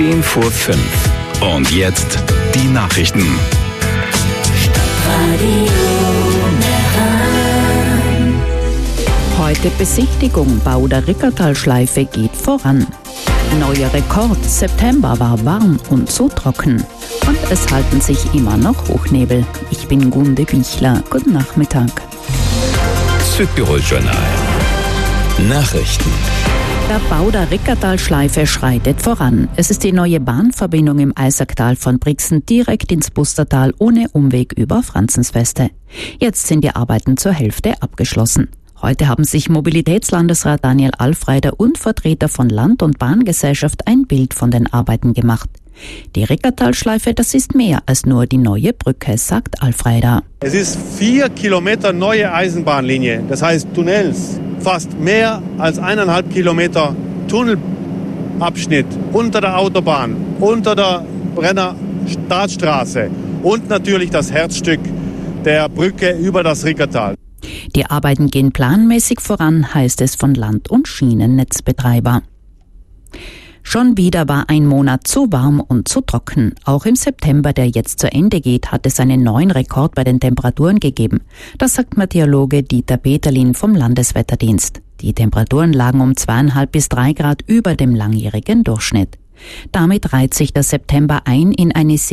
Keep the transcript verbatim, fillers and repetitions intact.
zehn vor fünf. Und jetzt die Nachrichten. Heute Besichtigung, Bau der Rickertalschleife geht voran. Neuer Rekord, September war warm und so trocken. Und es halten sich immer noch Hochnebel. Ich bin Gunde Bichler. Guten Nachmittag. Südtirol-Journal. Nachrichten. Der Bau der Rickertalschleife schreitet voran. Es ist die neue Bahnverbindung im Eisacktal von Brixen direkt ins Bustertal ohne Umweg über Franzensweste. Jetzt sind die Arbeiten zur Hälfte abgeschlossen. Heute haben sich Mobilitätslandesrat Daniel Alfreider und Vertreter von Land- und Bahngesellschaft ein Bild von den Arbeiten gemacht. Die Rickertalschleife, das ist mehr als nur die neue Brücke, sagt Alfreider. Es ist vier Kilometer neue Eisenbahnlinie, das heißt Tunnels, fast mehr als eineinhalb Kilometer Tunnelabschnitt unter der Autobahn, unter der Brenner Staatsstraße und natürlich das Herzstück der Brücke über das Rickertal. Die Arbeiten gehen planmäßig voran, heißt es von Land- und Schienennetzbetreiber. Schon wieder war ein Monat zu warm und zu trocken. Auch im September, der jetzt zu Ende geht, hat es einen neuen Rekord bei den Temperaturen gegeben. Das sagt Meteorologe Dieter Peterlin vom Landeswetterdienst. Die Temperaturen lagen um zweieinhalb bis drei Grad über dem langjährigen Durchschnitt. Damit reiht sich der September ein in eine